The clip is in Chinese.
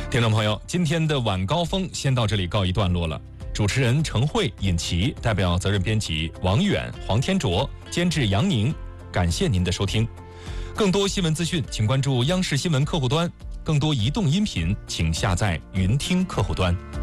听众朋友，今天的晚高峰先到这里告一段落了。主持人程慧、尹奇，代表责任编辑王远、黄天卓，监制杨宁，感谢您的收听。更多新闻资讯，请关注央视新闻客户端；更多移动音频，请下载云听客户端。